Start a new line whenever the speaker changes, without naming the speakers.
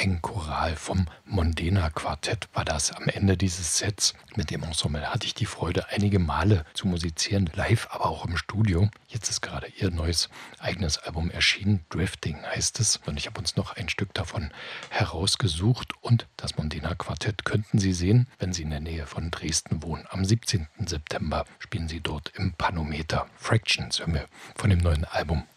Ein Choral vom Mondena Quartett war das am Ende dieses Sets. Mit dem Ensemble hatte ich die Freude, einige Male zu musizieren, live, aber auch im Studio. Jetzt ist gerade ihr neues eigenes Album erschienen, Drifting heißt es. Und ich habe uns noch ein Stück davon herausgesucht. Und das Mondena Quartett könnten Sie sehen, wenn Sie in der Nähe von Dresden wohnen. Am 17. September spielen sie dort im Panometer. Fractions hören wir von dem neuen Album